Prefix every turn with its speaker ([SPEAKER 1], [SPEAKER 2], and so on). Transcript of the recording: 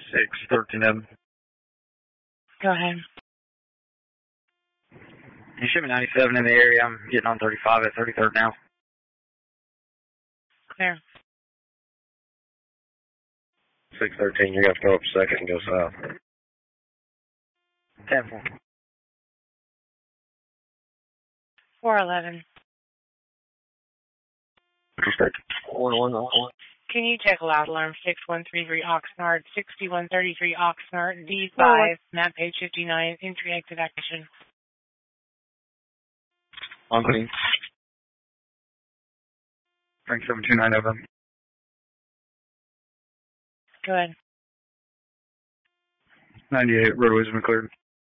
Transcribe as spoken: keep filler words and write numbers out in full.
[SPEAKER 1] six thirteen Evan.
[SPEAKER 2] Go ahead.
[SPEAKER 1] You should be ninety-seven in the area. I'm getting on thirty-five at thirty-third now.
[SPEAKER 2] Clear.
[SPEAKER 3] six thirteen, you're going to have to go up second and go south.
[SPEAKER 1] ten four.
[SPEAKER 2] four eleven.
[SPEAKER 3] one one one.
[SPEAKER 2] Can you check loud alarm six one three three Oxnard, sixty-one thirty-three Oxnard, D five, map page fifty-nine, entry exit action.
[SPEAKER 3] On scene.
[SPEAKER 1] Frank seven two nine Evan.
[SPEAKER 2] Go ahead.
[SPEAKER 1] ninety-eight, roadways have been cleared.